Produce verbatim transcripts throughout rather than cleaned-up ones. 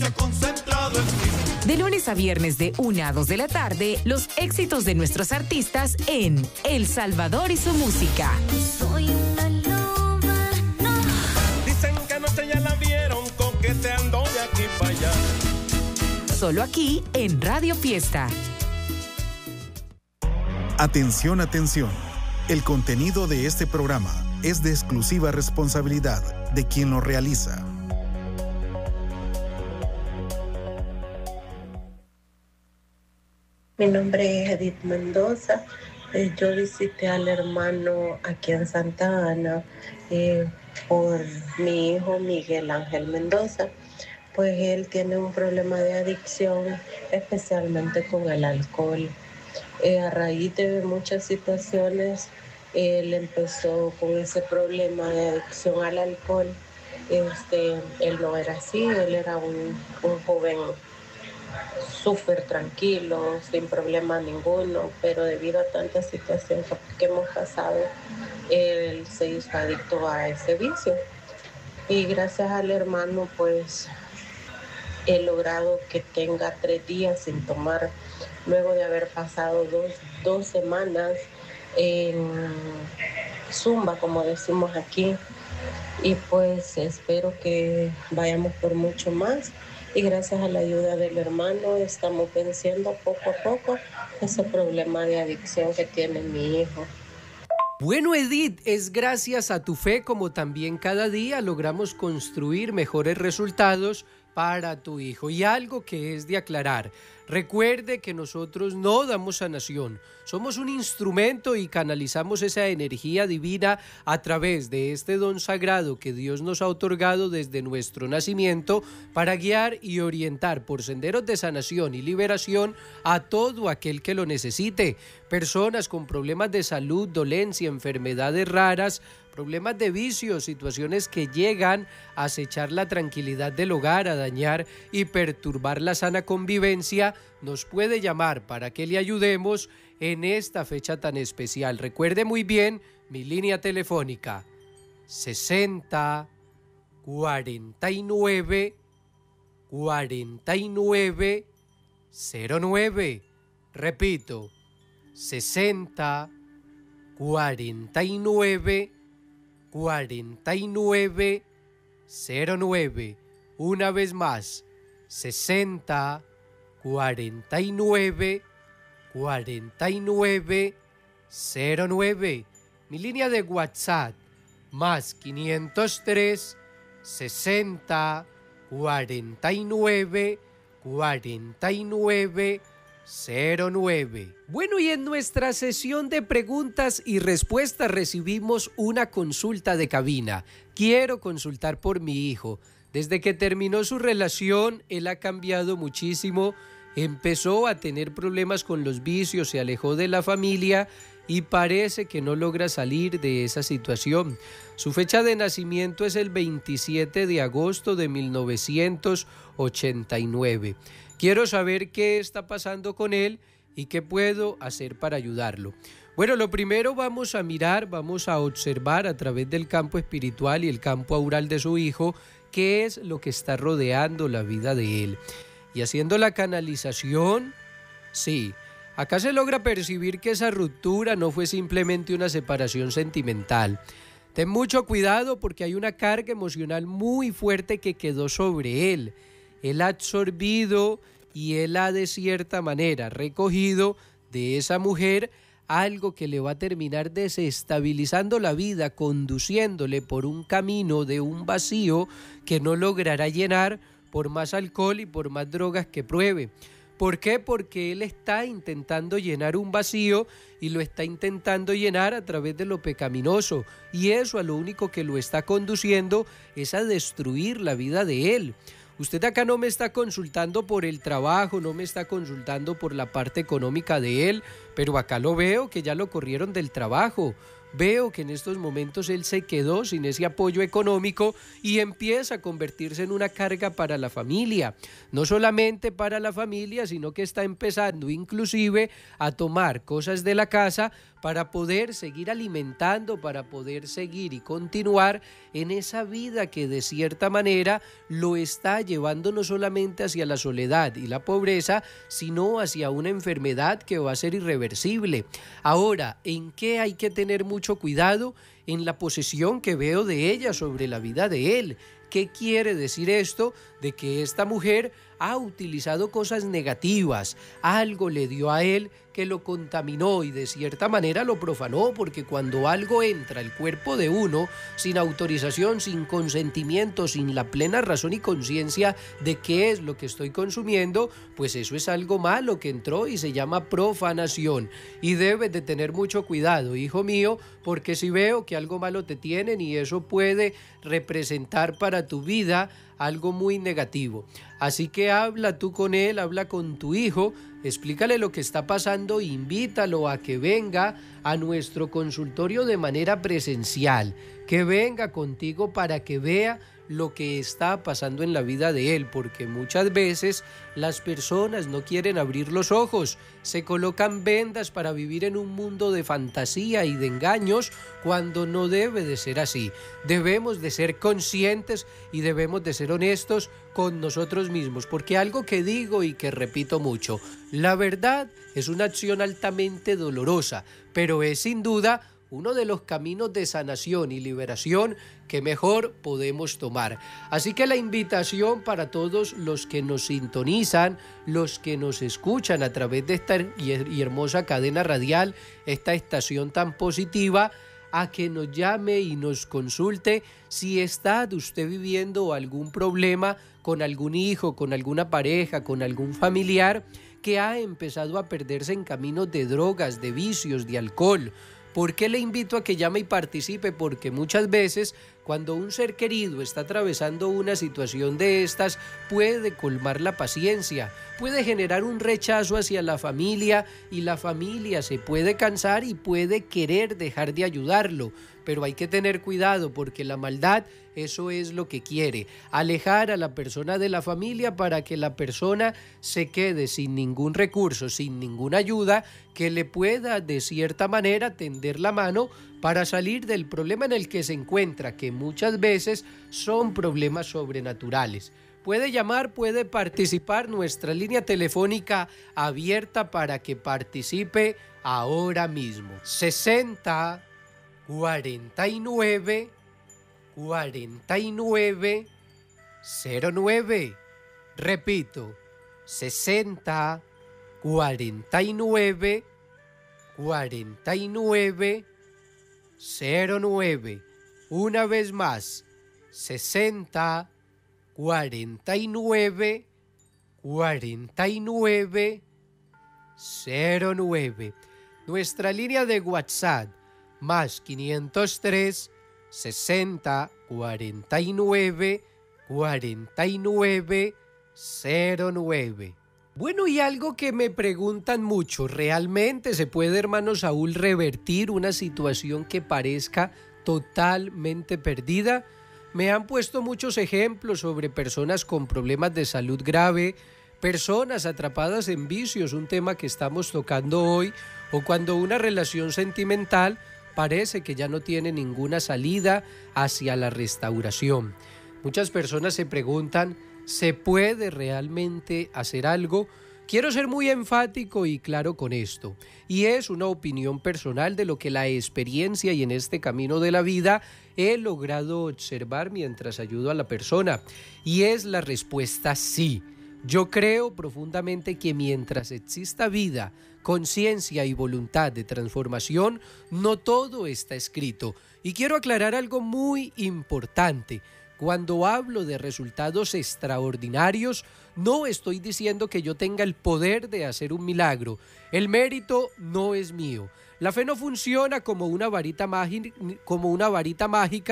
beneficio concentrado en ti. De lunes a viernes de una a dos de la tarde, los éxitos de nuestros artistas en El Salvador y su música. Soy una loba, no. Dicen que anoche ya la vieron coqueteando de aquí para allá. Solo aquí en Radio Fiesta. Atención, atención. El contenido de este programa es de exclusiva responsabilidad de quien lo realiza. Mi nombre es Edith Mendoza. Eh, yo visité al hermano aquí en Santa Ana eh, por mi hijo Miguel Ángel Mendoza. Pues él tiene un problema de adicción, especialmente con el alcohol. Eh, a raíz de muchas situaciones, él empezó con ese problema de adicción al alcohol. Este, él no era así, él era un, un joven súper tranquilo, sin problema ninguno, pero debido a tanta situación que hemos pasado, él se hizo adicto a ese vicio. Y gracias al hermano, pues, he logrado que tenga tres días sin tomar, luego de haber pasado dos, dos semanas en zumba, como decimos aquí. Y pues espero que vayamos por mucho más. Y gracias a la ayuda del hermano estamos venciendo poco a poco ese problema de adicción que tiene mi hijo. Bueno, Edith, es gracias a tu fe como también cada día logramos construir mejores resultados para tu hijo. Y algo que es de aclarar, recuerde que nosotros no damos sanación, somos un instrumento y canalizamos esa energía divina a través de este don sagrado que Dios nos ha otorgado desde nuestro nacimiento para guiar y orientar por senderos de sanación y liberación a todo aquel que lo necesite. Personas con problemas de salud, dolencia, enfermedades raras, problemas de vicios, situaciones que llegan a acechar la tranquilidad del hogar, a dañar y perturbar la sana convivencia, nos puede llamar para que le ayudemos en esta fecha tan especial. Recuerde muy bien mi línea telefónica sesenta, cuarenta y nueve, cuarenta y nueve, cero nueve. Repito, sesenta, cuarenta y nueve, cuarenta y nueve, cero nueve. Una vez más, sesenta, cuarenta y nueve, cuarenta y nueve, cero nueve. Mi línea de WhatsApp, más quinientos tres, sesenta, cuarenta y nueve, cuarenta y nueve, cero nueve. Bueno, y en nuestra sesión de preguntas y respuestas recibimos una consulta de cabina. Quiero consultar por mi hijo. Desde que terminó su relación, él ha cambiado muchísimo. Empezó a tener problemas con los vicios, se alejó de la familia y parece que no logra salir de esa situación. Su fecha de nacimiento es el veintisiete de agosto de mil novecientos ochenta y nueve. Quiero saber qué está pasando con él y qué puedo hacer para ayudarlo. Bueno, lo primero vamos a mirar, vamos a observar a través del campo espiritual y el campo aural de su hijo qué es lo que está rodeando la vida de él. Y haciendo la canalización, sí, acá se logra percibir que esa ruptura no fue simplemente una separación sentimental. Ten mucho cuidado porque hay una carga emocional muy fuerte que quedó sobre él. Él ha absorbido y él ha de cierta manera recogido de esa mujer algo que le va a terminar desestabilizando la vida, conduciéndole por un camino de un vacío que no logrará llenar por más alcohol y por más drogas que pruebe. ¿Por qué? Porque él está intentando llenar un vacío y lo está intentando llenar a través de lo pecaminoso, y eso a lo único que lo está conduciendo es a destruir la vida de él. Usted acá no me está consultando por el trabajo, no me está consultando por la parte económica de él, pero acá lo veo que ya lo corrieron del trabajo. veo que en estos momentos él se quedó sin ese apoyo económico y empieza a convertirse en una carga para la familia. No solamente para la familia, sino que está empezando inclusive a tomar cosas de la casa para poder seguir alimentando, para poder seguir y continuar en esa vida que de cierta manera lo está llevando no solamente hacia la soledad y la pobreza, sino hacia una enfermedad que va a ser irreversible. Ahora, ¿en qué hay que tener mucho cuidado? En la posesión que veo de ella sobre la vida de él. ¿Qué quiere decir esto? De que esta mujer ha utilizado cosas negativas, algo le dio a él que lo contaminó y de cierta manera lo profanó, porque cuando algo entra al cuerpo de uno sin autorización, sin consentimiento, sin la plena razón y conciencia de qué es lo que estoy consumiendo, pues eso es algo malo que entró y se llama profanación. Y debes de tener mucho cuidado, hijo mío, porque si veo que algo malo te tienen y eso puede representar para tu vida algo muy negativo. Así que habla tú con él, habla con tu hijo, explícale lo que está pasando, invítalo a que venga a nuestro consultorio de manera presencial, que venga contigo para que vea lo que está pasando en la vida de él, porque muchas veces las personas no quieren abrir los ojos, se colocan vendas para vivir en un mundo de fantasía y de engaños cuando no debe de ser así. Debemos de ser conscientes y debemos de ser honestos con nosotros mismos, porque algo que digo y que repito mucho, la verdad es una acción altamente dolorosa, pero es sin duda uno de los caminos de sanación y liberación que mejor podemos tomar. Así que la invitación para todos los que nos sintonizan, los que nos escuchan a través de esta y hermosa cadena radial, esta estación tan positiva, a que nos llame y nos consulte si está usted viviendo algún problema con algún hijo, con alguna pareja, con algún familiar que ha empezado a perderse en caminos de drogas, de vicios, de alcohol. ¿Por qué le invito a que llame y participe? Porque muchas veces cuando un ser querido está atravesando una situación de estas, puede colmar la paciencia, puede generar un rechazo hacia la familia y la familia se puede cansar y puede querer dejar de ayudarlo. Pero hay que tener cuidado porque la maldad, eso es lo que quiere, alejar a la persona de la familia para que la persona se quede sin ningún recurso, sin ninguna ayuda que le pueda de cierta manera tender la mano para salir del problema en el que se encuentra, que muchas veces son problemas sobrenaturales. Puede llamar, puede participar, nuestra línea telefónica abierta para que participe ahora mismo. sesenta, cuarenta y nueve, cuarenta y nueve, cero nueve. Repito, sesenta, cuarenta y nueve, cuarenta y nueve, cero nueve. Una vez más, sesenta, cuarenta y nueve, cuarenta y nueve, cero nueve. Nuestra línea de WhatsApp, más quinientos tres, sesenta, cuarenta y nueve, cuarenta y nueve, cero nueve. Bueno, y algo que me preguntan mucho, ¿realmente se puede, hermano Saúl, revertir una situación que parezca totalmente perdida? Me han puesto muchos ejemplos sobre personas con problemas de salud grave, personas atrapadas en vicios, un tema que estamos tocando hoy, o cuando una relación sentimental parece que ya no tiene ninguna salida hacia la restauración. Muchas personas se preguntan, ¿se puede realmente hacer algo? Quiero ser muy enfático y claro con esto, y es una opinión personal de lo que la experiencia y en este camino de la vida he logrado observar mientras ayudo a la persona, y es la respuesta sí. Yo creo profundamente que mientras exista vida, conciencia y voluntad de transformación, no todo está escrito. Y quiero aclarar algo muy importante. Cuando hablo de resultados extraordinarios, no estoy diciendo que yo tenga el poder de hacer un milagro. El mérito no es mío. La fe no funciona como una varita mágica, como una varita mágica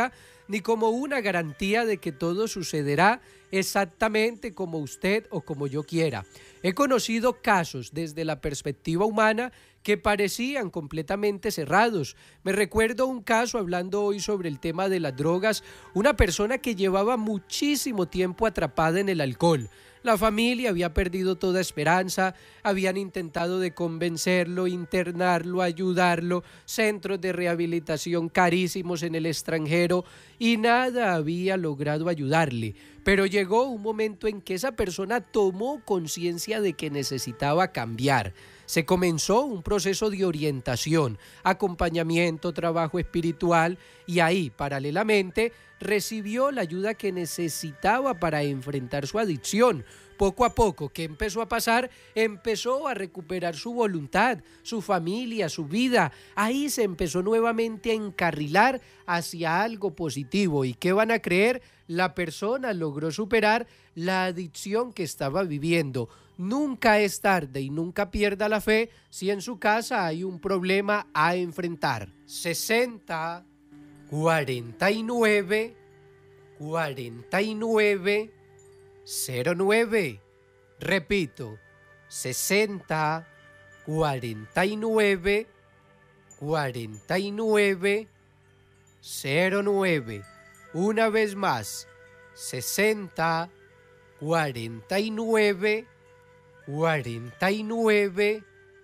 ni como una garantía de que todo sucederá exactamente como usted o como yo quiera. He conocido casos desde la perspectiva humana que parecían completamente cerrados. Me recuerdo un caso, hablando hoy sobre el tema de las drogas, una persona que llevaba muchísimo tiempo atrapada en el alcohol. La familia había perdido toda esperanza, habían intentado de convencerlo, internarlo, ayudarlo, centros de rehabilitación carísimos en el extranjero y nada había logrado ayudarle. Pero llegó un momento en que esa persona tomó conciencia de que necesitaba cambiar. Se comenzó un proceso de orientación, acompañamiento, trabajo espiritual y ahí, paralelamente, recibió la ayuda que necesitaba para enfrentar su adicción. Poco a poco, ¿qué empezó a pasar? Empezó a recuperar su voluntad, su familia, su vida. Ahí se empezó nuevamente a encarrilar hacia algo positivo. ¿Y qué van a creer? La persona logró superar la adicción que estaba viviendo. Nunca es tarde y nunca pierda la fe si en su casa hay un problema a enfrentar. sesenta, cuarenta y nueve, cuarenta y nueve, cero nueve. Repito, sesenta, cuarenta y nueve, cuarenta y nueve, cero nueve. Una vez más, sesenta, cuarenta y nueve, cuarenta y nueve,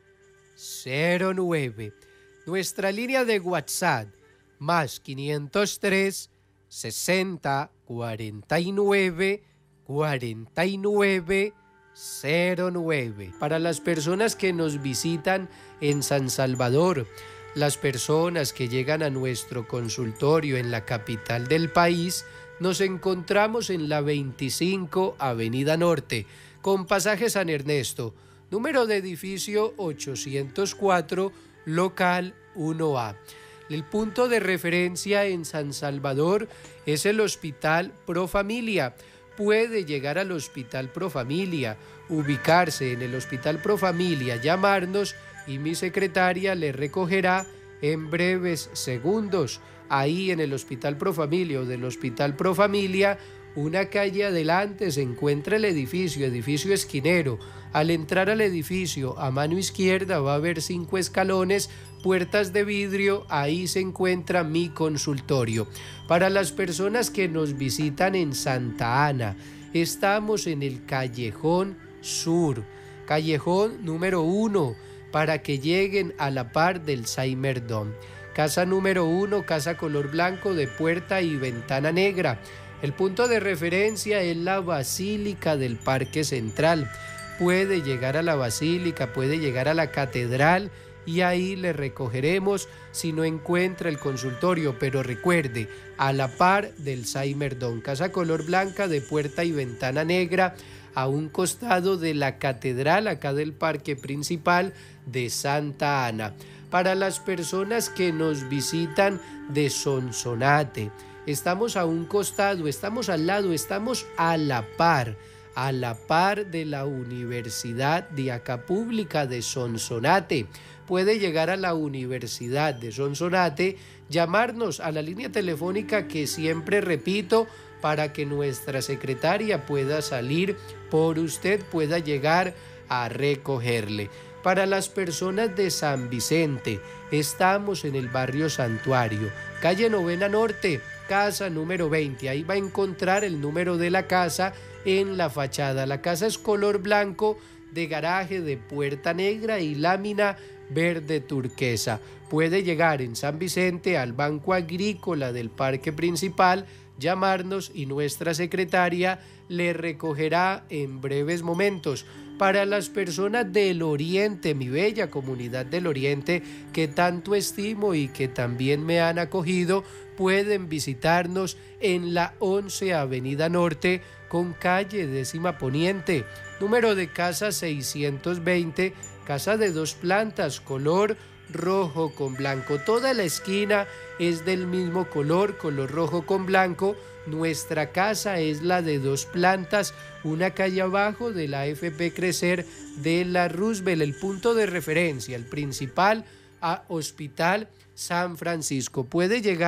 cero nueve. Nuestra línea de WhatsApp, más quinientos tres, sesenta, cuarenta y nueve, cuarenta y nueve, cero nueve. Para las personas que nos visitan en San Salvador, las personas que llegan a nuestro consultorio en la capital del país, nos encontramos en la veinticinco Avenida Norte, con pasaje San Ernesto, número de edificio ochocientos cuatro, local uno A. El punto de referencia en San Salvador es el Hospital Profamilia. Puede llegar al Hospital Profamilia, ubicarse en el Hospital Profamilia, llamarnos y mi secretaria le recogerá en breves segundos. Ahí en el Hospital Profamilia o del Hospital Profamilia, una calle adelante se encuentra el edificio, edificio esquinero. Al entrar al edificio, a mano izquierda va a haber cinco escalones, puertas de vidrio, ahí se encuentra mi consultorio. Para las personas que nos visitan en Santa Ana, estamos en el Callejón Sur, Callejón número uno, para que lleguen a la par del Saimerdón. Casa número uno, casa color blanco de puerta y ventana negra. El punto de referencia es la Basílica del Parque Central. Puede llegar a la Basílica, puede llegar a la Catedral y ahí le recogeremos si no encuentra el consultorio. Pero recuerde, a la par del Saimerdón, casa color blanca de puerta y ventana negra, a un costado de la Catedral, acá del Parque Principal de Santa Ana. Para las personas que nos visitan de Sonsonate, estamos a un costado, estamos al lado, estamos a la par, a la par de la Universidad de Acá Pública de Sonsonate. Puede llegar a la Universidad de Sonsonate, llamarnos a la línea telefónica que siempre repito para que nuestra secretaria pueda salir por usted, pueda llegar a recogerle. Para las personas de San Vicente, estamos en el barrio Santuario, calle Novena Norte, casa número veinte. Ahí va a encontrar el número de la casa en la fachada. La casa es color blanco, de garaje de puerta negra y lámina verde turquesa. Puede llegar en San Vicente al Banco Agrícola del Parque Principal, llamarnos y nuestra secretaria le recogerá en breves momentos. Para las personas del Oriente, mi bella comunidad del Oriente, que tanto estimo y que también me han acogido, pueden visitarnos en la once Avenida Norte con calle décima poniente, número de casa seiscientos veinte, casa de dos plantas, color rojo con blanco. Toda la esquina es del mismo color, color rojo con blanco. Nuestra casa es la de dos plantas, una calle abajo de la A F P Crecer de la Roosevelt, el punto de referencia, el principal a Hospital San Francisco. Puede llegar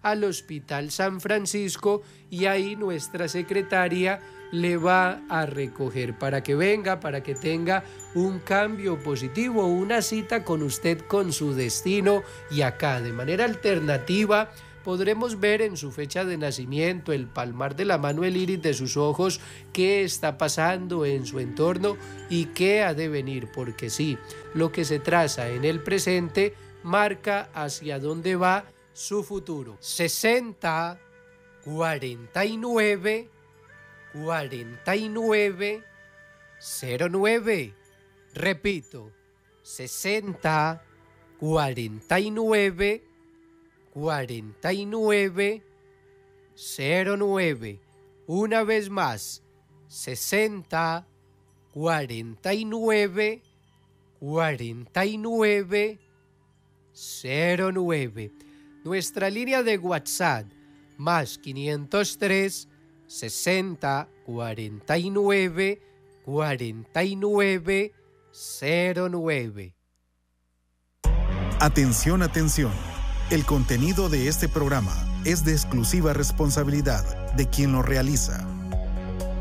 al Hospital San Francisco y ahí nuestra secretaria le va a recoger para que venga, para que tenga un cambio positivo, una cita con usted, con su destino. Y acá, de manera alternativa, podremos ver en su fecha de nacimiento, el palmar de la mano, el iris de sus ojos, qué está pasando en su entorno y qué ha de venir, porque sí, lo que se traza en el presente marca hacia dónde va su futuro. sesenta, cuarenta y nueve, cuarenta y nueve, cero nueve. Repito, sesenta, cuarenta y nueve, cuarenta y nueve, cero nueve. Una vez más, sesenta, cuarenta y nueve, cuarenta y nueve, cero nueve. Nuestra línea de WhatsApp, más quinientos tres, sesenta, cuarenta y nueve, cuarenta y nueve, cero nueve. Atención, atención. El contenido de este programa es de exclusiva responsabilidad de quien lo realiza.